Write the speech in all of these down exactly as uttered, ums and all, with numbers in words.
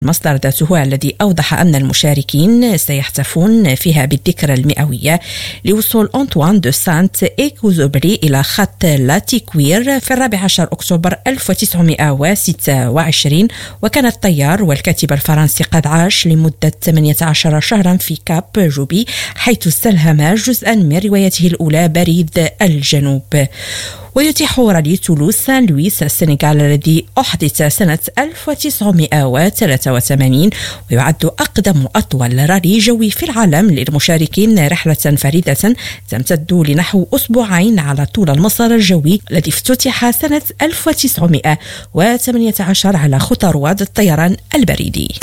المصدر ذاته الذي أوضح أن المشاركين سيحتفون فيها بالذكرى المئوية لوصول أنطوان دو سانت إكزوبري إلى خط لاتيكوير في الرابع عشر أكتوبر ألف وتسعمائة وستة وعشرين، وكان الطيار والكاتب الفرنسي قد عاش لمدة ثمانية عشر شهرا في كاب جوبي، حيث استلهم جزءا من روايته الأولى بريد الجنوب. ويتيح رالي تولوز سان لويس السنغال الذي أحدث سنة ألف وتسعمائة وثلاثة وثمانين ويعد أقدم أطول رالي جوي في العالم للمشاركين، رحلة فريدة تمتد لنحو أسبوعين على طول المسار الجوي الذي افتتح سنة ألف وتسعمائة وثمانية عشر على خطى رواد الطيران البريدي.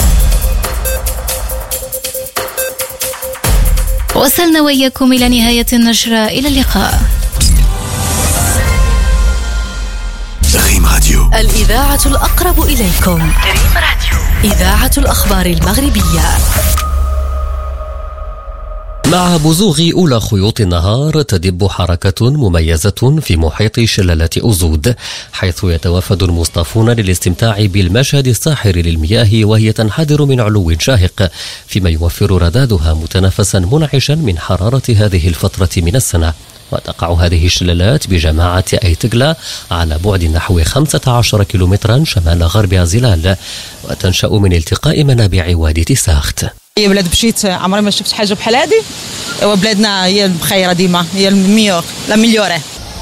وصلنا وإياكم إلى نهاية النشرة، إلى اللقاء. ريم راديو، الإذاعة الأقرب إليكم. ريم راديو، إذاعة الأخبار المغربية. مع بزوغ أولى خيوط النهار تدب حركة مميزة في محيط شلالة أزود، حيث يتوافد المصطافون للاستمتاع بالمشهد الساحر للمياه وهي تنحدر من علو شاهق، فيما يوفر ردادها متنفسا منعشا من حرارة هذه الفترة من السنة. وتقع هذه الشلالات بجماعة أيتغلا على بعد نحو خمسة عشر كيلومترا شمال غرب زلال، وتنشأ من التقاء منابع وادي تساخت. هي بلاد مشيت عمري ما شفت حاجة بحال هذه، وبلادنا هي البخيرة ديما، هي الميور لا مليوري.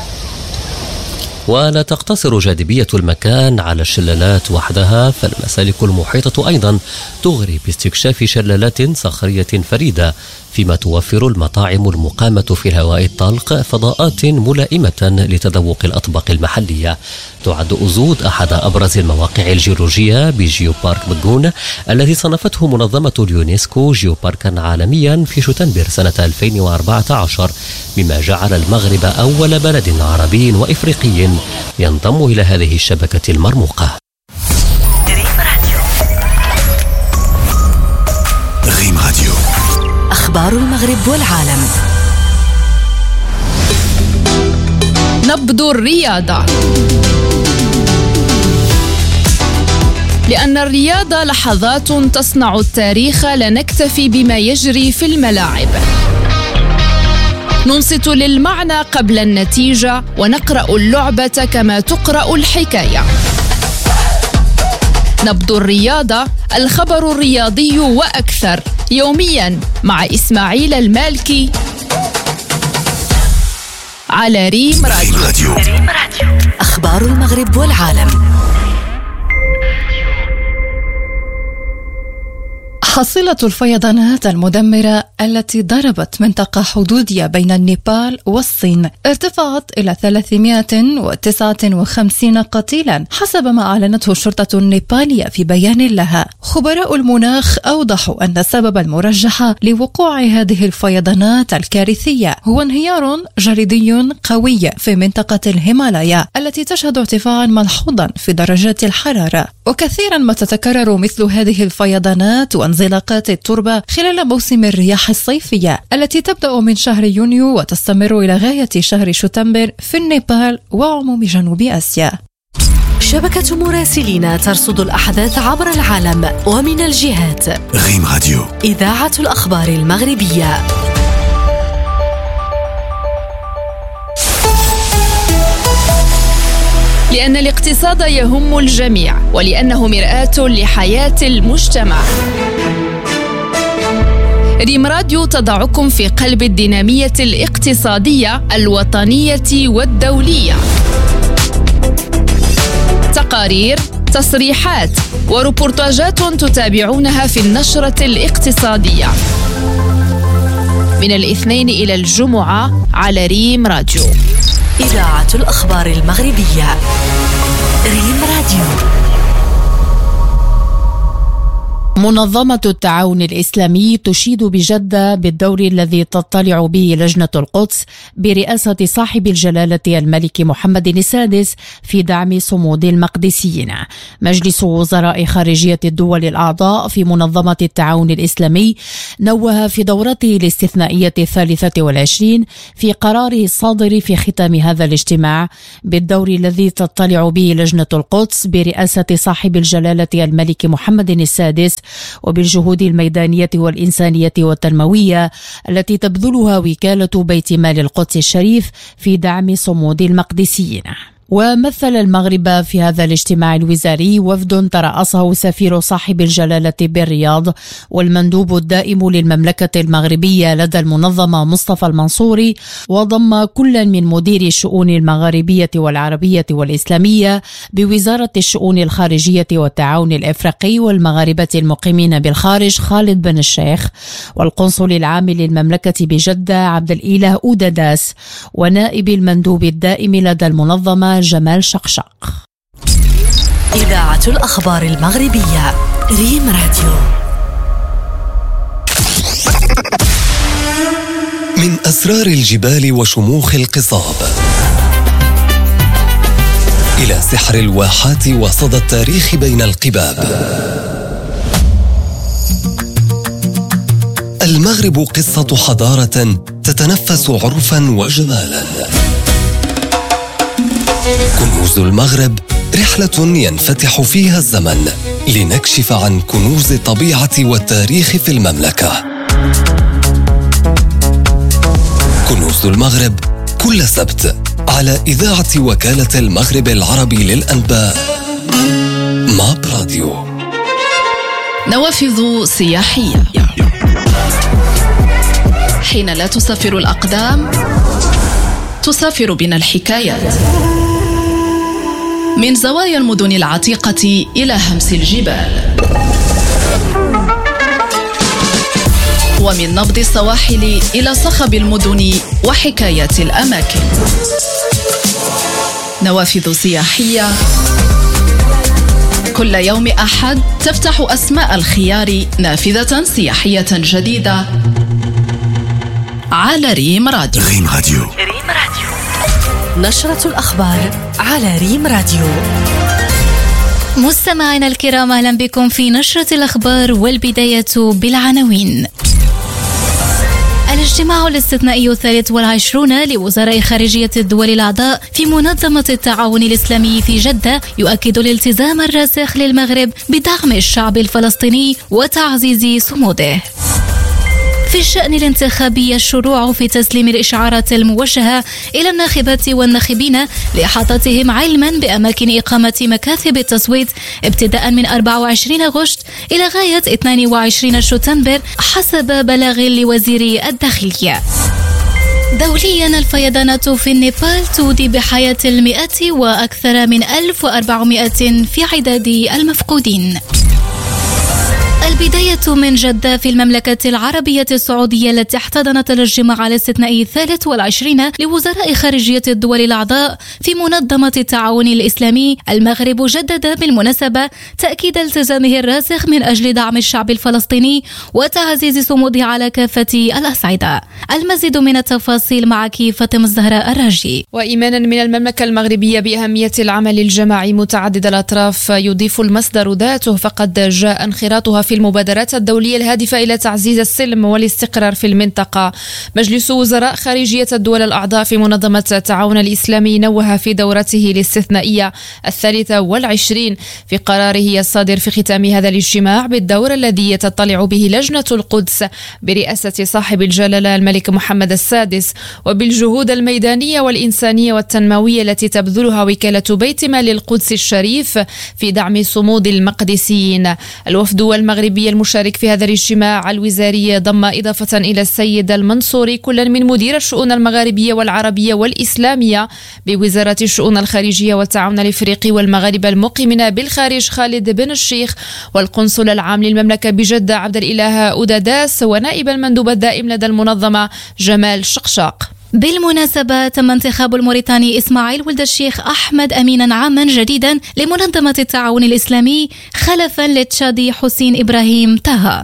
ولا تقتصر جاذبية المكان على الشلالات وحدها، فالمسالك المحيطة أيضا تغري باستكشاف شلالات صخرية فريدة، فيما توفر المطاعم المقامة في الهواء الطلق فضاءات ملائمة لتذوق الأطباق المحلية. تعد أزود أحد أبرز المواقع الجيولوجية بجيوبارك بقون الذي صنفته منظمة اليونسكو جيوباركا عالميا في شتنبر سنة ألفين وأربعة عشر، مما جعل المغرب أول بلد عربي وإفريقي ينضم إلى هذه الشبكة المرموقة. ريم راديو، أخبار المغرب والعالم. نبض الرياضة، لأن الرياضة لحظات تصنع التاريخ، لا نكتفي بما يجري في الملاعب. ننصت للمعنى قبل النتيجة، ونقرأ اللعبة كما تقرأ الحكاية. نبض الرياضة، الخبر الرياضي وأكثر، يوميا مع إسماعيل المالكي على ريم راديو. أخبار المغرب والعالم. حصيلة الفيضانات المدمرة التي ضربت منطقة حدودية بين النيبال والصين ارتفعت إلى ثلاثمائة وتسعة وخمسين قتيلا حسب ما أعلنته الشرطة النيبالية في بيان لها. خبراء المناخ أوضحوا أن السبب المرجح لوقوع هذه الفيضانات الكارثية هو انهيار جليدي قوي في منطقة الهيمالايا التي تشهد ارتفاعا ملحوظا في درجات الحرارة. وكثيرا ما تتكرر مثل هذه الفيضانات وانزلاقات التربة خلال موسم الرياح الصيفية التي تبدأ من شهر يونيو وتستمر إلى غاية شهر شتنبر في النيبال وعموم جنوب آسيا. شبكة مراسلين ترصد الأحداث عبر العالم ومن الجهات. ريم راديو، إذاعة الأخبار المغربية. لأن الاقتصاد يهم الجميع، ولأنه مرآة لحياة المجتمع. ريم راديو تضعكم في قلب الدينامية الاقتصادية الوطنية والدولية. تقارير، تصريحات وريبورتاجات تتابعونها في النشرة الاقتصادية من الاثنين إلى الجمعة على ريم راديو. إذاعة الأخبار المغربية. ريم راديو. منظمة التعاون الإسلامي تشيد بجدة بالدور الذي تطلع به لجنة القدس برئاسة صاحب الجلالة الملك محمد السادس في دعم صمود المقدسيين. مجلس وزراء خارجية الدول الأعضاء في منظمة التعاون الإسلامي نوه في دورته الاستثنائية الثالثة والعشرين في قراره الصادر في ختام هذا الاجتماع بالدور الذي تطلع به لجنة القدس برئاسة صاحب الجلالة الملك محمد السادس وبالجهود الميدانية والإنسانية والتنموية التي تبذلها وكالة بيت مال القدس الشريف في دعم صمود المقدسيين. ومثل المغرب في هذا الاجتماع الوزاري وفد ترأسه سفير صاحب الجلالة بالرياض والمندوب الدائم للمملكة المغربية لدى المنظمة مصطفى المنصوري، وضم كل من مدير الشؤون المغاربية والعربية والإسلامية بوزارة الشؤون الخارجية والتعاون الإفريقي والمغاربة المقيمين بالخارج خالد بن الشيخ، والقنصل العام للمملكة بجدة عبد الإله أوداداس، ونائب المندوب الدائم لدى المنظمة جمال شقشق. إذاعة الأخبار المغربية ريم راديو. من أسرار الجبال وشموخ القصاب إلى سحر الواحات وصدى التاريخ بين القباب، المغرب قصة حضارة تتنفس عرفا وجمالا. كنوز المغرب، رحلة ينفتح فيها الزمن لنكشف عن كنوز الطبيعة والتاريخ في المملكة. كنوز المغرب كل سبت على إذاعة وكالة المغرب العربي للأنباء ماب راديو. نوافذ سياحية. حين لا تسافر الأقدام تسافر بنا الحكايات، من زوايا المدن العتيقة إلى همس الجبال، ومن نبض السواحل إلى صخب المدن وحكايات الأماكن. نوافذ سياحية كل يوم أحد تفتح أسماء الخيار نافذة سياحية جديدة على ريم راديو. ريم راديو. ريم راديو. نشرة الأخبار على ريم راديو. مستمعينا الكرام، أهلا بكم في نشرة الأخبار، والبداية بالعناوين. الاجتماع الاستثنائي الثالث والعشرون لوزراء خارجية الدول الأعضاء في منظمة التعاون الإسلامي في جدة يؤكد الالتزام الراسخ للمغرب بدعم الشعب الفلسطيني وتعزيز صموده. في الشأن الانتخابي، الشروع في تسليم الإشعارات الموجهة إلى الناخبات والناخبين لإحاطتهم علما بأماكن إقامة مكاتب التصويت ابتداء من أربعة وعشرين أغسطس إلى غاية اثنين وعشرين شتنبر حسب بلاغ لوزير الداخلية. دوليا، الفيضانات في النيبال تودي بحياة المئة وأكثر من ألف وأربعمائة في عداد المفقودين. البداية من جدة في المملكة العربية السعودية التي احتضنت الاجتماع الاستثنائي الثالث والعشرين لوزراء خارجية الدول الأعضاء في منظمة التعاون الإسلامي. المغرب جدد بالمناسبة تأكيد التزامه الراسخ من أجل دعم الشعب الفلسطيني وتعزيز صموده على كافة الأصعدة. المزيد من التفاصيل معك فاطمة الزهراء الراجي. وإيمانا من المملكة المغربية بأهمية العمل الجماعي متعدد الأطراف، يضيف المصدر ذاته فقد جاء انخراطها في المبادرات الدولية الهادفة إلى تعزيز السلم والاستقرار في المنطقة. مجلس وزراء خارجية الدول الأعضاء في منظمة التعاون الإسلامي نوه في دورته الاستثنائية الثالثة والعشرين في قراره الصادر في ختام هذا الاجتماع بالدور الذي يتطلع به لجنة القدس برئاسة صاحب الجلالة الملك محمد السادس، وبالجهود الميدانية والإنسانية والتنموية التي تبذلها وكالة بيت مال القدس الشريف في دعم صمود المقدسيين. الوفد المغربي المشارك في هذا الاجتماع الوزاري ضم إضافة إلى السيد المنصوري كل من مدير الشؤون المغاربية والعربية والإسلامية بوزارة الشؤون الخارجية والتعاون الإفريقي والمغاربة المقيمين بالخارج خالد بن الشيخ، والقنصل العام للمملكة بجدة عبد الإله أوداداس، ونائب المندوب الدائم لدى المنظمة جمال شقشق. بالمناسبة تم انتخاب الموريتاني إسماعيل ولد الشيخ أحمد أمينا عاما جديدا لمنظمة التعاون الإسلامي خلفا للتشادي حسين إبراهيم طه.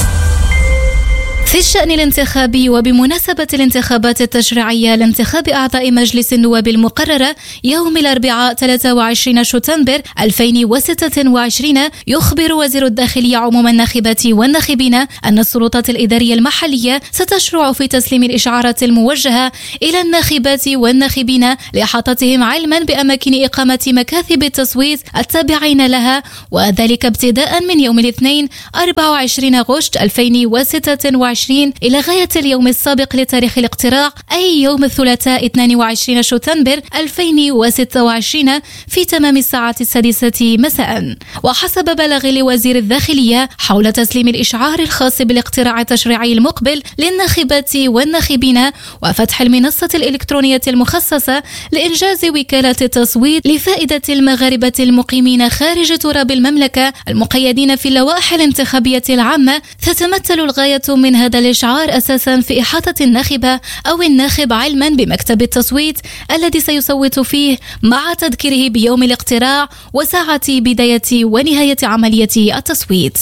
في الشأن الانتخابي وبمناسبة الانتخابات التشريعية لانتخاب أعضاء مجلس النواب المقررة يوم الأربعاء ثلاثة وعشرين شتنبر ألفين وستة وعشرين، يخبر وزير الداخلية عموم الناخبات والناخبين أن السلطات الإدارية المحلية ستشرع في تسليم الإشعارات الموجهة إلى الناخبات والناخبين لإحاطتهم علما بأماكن إقامة مكاتب التصويت التابعين لها، وذلك ابتداء من يوم الاثنين أربعة وعشرين أغسطس ألفين وستة وعشرين إلى غاية اليوم السابق لتاريخ الاقتراع، أي يوم الثلاثاء اثنين وعشرين شتنبر ألفين وستة وعشرين في تمام الساعة السادسة مساء. وحسب بلاغ لوزير الداخلية حول تسليم الإشعار الخاص بالاقتراع التشريعي المقبل للناخبات والناخبين وفتح المنصة الإلكترونية المخصصة لإنجاز وكالة التصويت لفائدة المغاربة المقيمين خارج تراب المملكة المقيدين في اللوائح الانتخابية العامة، تتمثل الغاية من هذا الإشعار أساسا في إحاطة الناخبة أو الناخب علما بمكتب التصويت الذي سيصوت فيه، مع تذكيره بيوم الاقتراع وساعة بداية ونهاية عملية التصويت.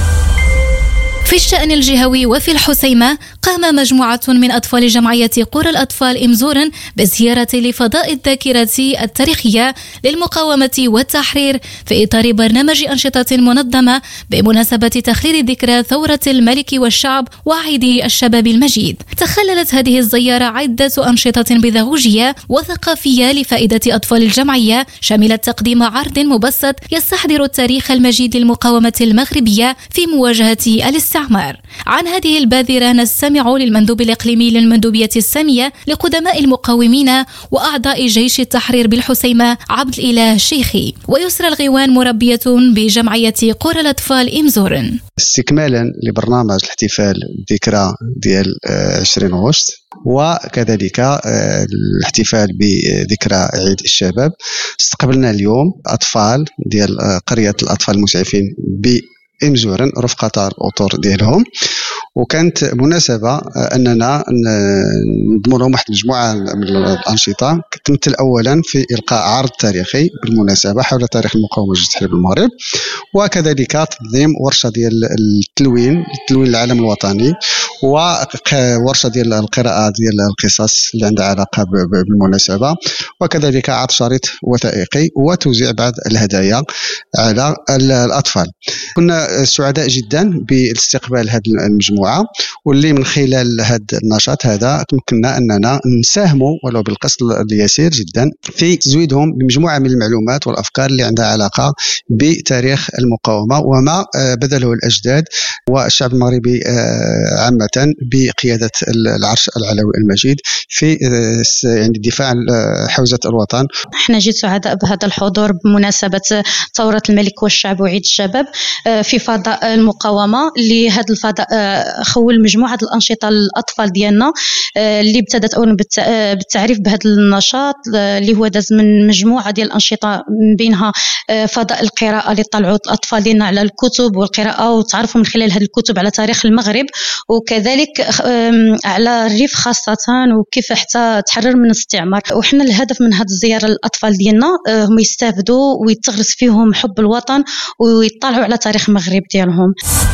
في الشأن الجهوي وفي الحسيمة قام مجموعة من أطفال جمعية قرى الأطفال إمزورن بزيارة لفضاء الذاكرة التاريخية للمقاومة والتحرير في إطار برنامج أنشطة منظمة بمناسبة تخليد ذكرى ثورة الملك والشعب وعيد الشباب المجيد. تخللت هذه الزيارة عدة أنشطة بيداغوجية وثقافية لفائدة أطفال الجمعية، شملت تقديم عرض مبسط يستحضر التاريخ المجيد للمقاومة المغربية في مواجهة الاستعمار. عن هذه البادرة نستمع للمندوب الإقليمي للمندوبية السامية لقدماء المقاومين وأعضاء جيش التحرير بالحسيمة عبد الإله شيخي. ويسرى الغيوان مربية بجمعية قرى الأطفال إمزورن. استكمالا لبرنامج الاحتفال بالذكرى ديال عشرين أغسطس وكذلك الاحتفال بذكرى عيد الشباب، استقبلنا اليوم أطفال ديال قرية الأطفال المسعفين ب إمزورن رفقة الأطر ديالهم، وكانت مناسبة أننا نضم لهم واحد المجموعة من الأنشطة تمثل أولا في إلقاء عرض تاريخي بالمناسبة حول تاريخ المقاومة والجيش التحرير بالمغرب، وكذلك تنظيم ورشة ديال التلوين التلوين العالم الوطني، وورشة ديال القراءة ديال القصص اللي عندها علاقة بالمناسبة، وكذلك عرض شريط وثائقي وتوزيع بعض الهدايا على الأطفال. كنا سعداء جدا باستقبال هذه المجموعة، واللي من خلال هذا النشاط هذا تمكننا أننا نساهموا ولو بالقسط اليسير جدا في تزويدهم بمجموعة من المعلومات والأفكار اللي عندها علاقة بتاريخ المقاومة وما بذله الأجداد والشعب المغربي عامة بقيادة العرش العلوي المجيد في يعني الدفاع عن حوزة الوطن. احنا جد سعداء بهذا الحضور بمناسبة ثورة الملك والشعب وعيد الشباب في فضاء المقاومة. لهذا الفضاء خول مجموعة الأنشطة للأطفال ديالنا اللي ابتدت أولا بالتعريف بهذا النشاط اللي هو داز من مجموعة ديال الأنشطة، من بينها فضاء القراءة اللي طلعوا الأطفال ديالنا على الكتب والقراءة وتعرفوا من خلال هذه الكتب على تاريخ المغرب، وكذلك على الريف خاصة وكيف حتى تحرر من الاستعمار. وحنا الهدف من هذه الزيارة للأطفال ديالنا هم يستافدوا ويتغرس فيهم حب الوطن ويطلعوا على تاريخ المغرب ديالهم.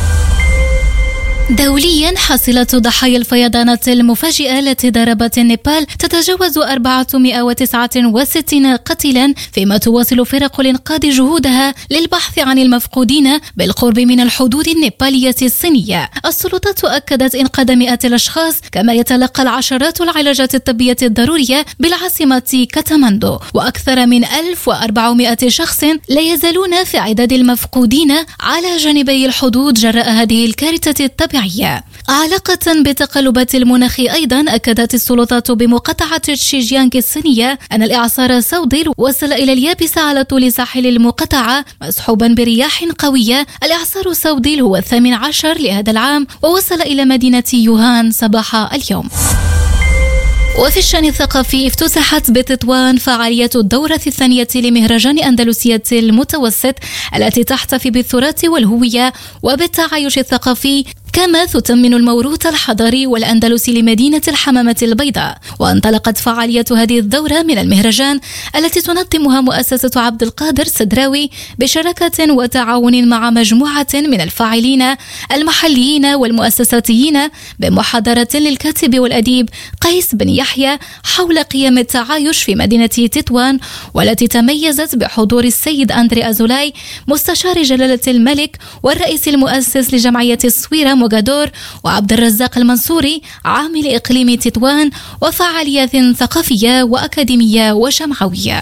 دوليا حصيلة ضحايا الفيضانات المفاجئة التي ضربت النيبال تتجاوز أربعمائة وتسعة وستين قتيلا، فيما تواصل فرق الإنقاذ جهودها للبحث عن المفقودين بالقرب من الحدود النيبالية الصينية. السلطات أكدت إنقاذ مئات الأشخاص، كما يتلقى العشرات العلاجات الطبية الضرورية بالعاصمة كاتماندو، وأكثر من ألف وأربعمائة شخص لا يزالون في عداد المفقودين على جانبي الحدود جراء هذه الكارثة الطبيعية. علاقة بتقلبات المناخ أيضا أكدت السلطات بمقاطعة شيجيانغ الصينية أن الإعصار سوديل وصل إلى اليابسة على طول ساحل المقاطعة مصحوبا برياح قوية. الإعصار سوديل هو الثامن عشر لهذا العام ووصل إلى مدينة يوهان صباح اليوم. وفي الشأن الثقافي افتتحت بتطوان فعالية الدورة الثانية لمهرجان أندلسية المتوسط التي تحتفي بالتراث والهوية وبالتعايش الثقافي كما تثمن الموروث الحضاري والأندلسي لمدينة الحمامة البيضاء. وانطلقت فعالية هذه الدورة من المهرجان التي تنظمها مؤسسة عبد القادر السدراوي بشراكة وتعاون مع مجموعة من الفاعلين المحليين والمؤسساتيين بمحاضرة للكاتب والأديب قيس بن يحيى حول قيم التعايش في مدينة تطوان، والتي تميزت بحضور السيد أندري أزولاي مستشار جلالة الملك والرئيس المؤسس لجمعية الصويرة موغادور، وعبد الرزاق المنصوري عامل إقليم تطوان، وفعاليات ثقافية وأكاديمية وجمعوية.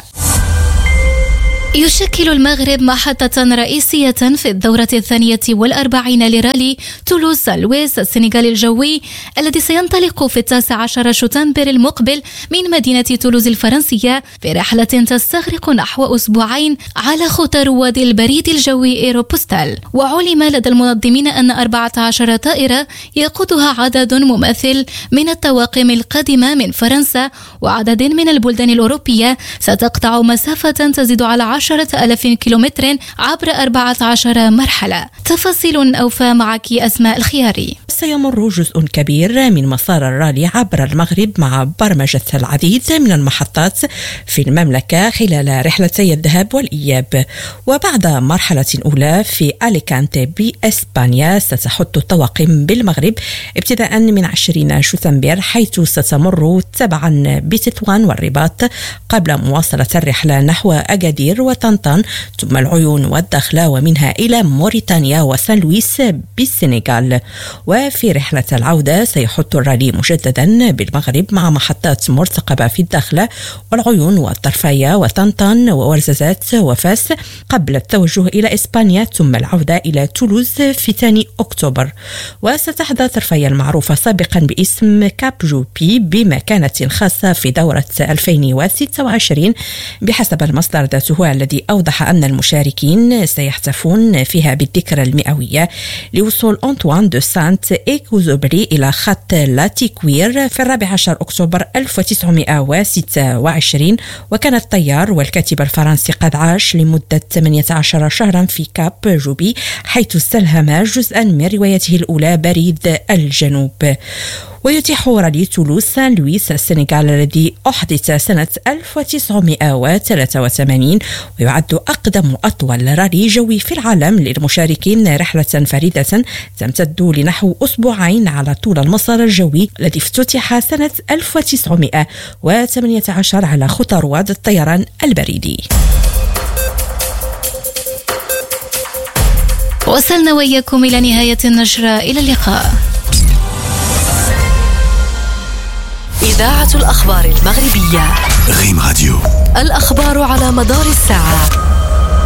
يشكل المغرب محطة رئيسية في الدورة الثانية والأربعين لرالي تولوز لويس السنغالي الجوي، الذي سينطلق في التاسع عشر شتنبر المقبل من مدينة تولوز الفرنسية في رحلة تستغرق نحو أسبوعين على خطى رواد البريد الجوي إيروبوستال. وعلم لدى المنظمين أن أربعة عشر طائرة يقودها عدد مماثل من الطواقم القادمة من فرنسا وعدد من البلدان الأوروبية ستقطع مسافة تزيد على عشرة آلاف كيلومتر عبر أربعة عشر مرحلة. تفاصيل أوفى معك أسماء الخياري. سيمر جزء كبير من مسار الرالي عبر المغرب مع برمجة العديد من المحطات في المملكة خلال رحلتي الذهاب والإياب. وبعد مرحلة أولى في أليكانتي بإسبانيا ستحط الطواقم بالمغرب ابتداء من عشرين شتنبر، حيث ستمر تبعا بتطوان والرباط قبل مواصلة الرحلة نحو أكادير وطنطان ثم العيون والدخلة، ومنها إلى موريتانيا وسان لويس بالسنغال. وفي رحلة العودة سيحط الرالي مجددا بالمغرب مع محطات مرتقبة في الدخلة والعيون والطرفية وطنطان وورزازات وفاس قبل التوجه إلى إسبانيا ثم العودة إلى تولوز في ثاني أكتوبر. وستحظى طرفية المعروفة سابقا باسم كاب جوبي بمكانة خاصة في دورة ألفين وستة وعشرين بحسب المصدر ذاته، الذي أوضح أن المشاركين سيحتفون فيها بالذكرى المئوية لوصول أنطوان دو سانت إكوزوبري إلى خط لاتيكوير في الرابع عشر أكتوبر ألف وتسعمائة وستة وعشرين. وكان الطيار والكاتب الفرنسي قد عاش لمدة ثمانية عشر شهرا في كاب جوبي، حيث استلهم جزءا من روايته الأولى بريد الجنوب. ويتيح رالي تولوز سان لويس السنغال الذي أحدث سنة ألف وتسعمائة وثلاثة وثمانين ويعد أقدم وأطول رالي جوي في العالم للمشاركين، رحلة فريدة تمتد لنحو أسبوعين على طول المسار الجوي الذي افتتح سنة ألف وتسعمائة وثمانية عشر على خطى رواد الطيران البريدي. وصلنا وإياكم إلى نهاية النشرة، إلى اللقاء. إذاعة الأخبار المغربية، غيم راديو، الأخبار على مدار الساعة.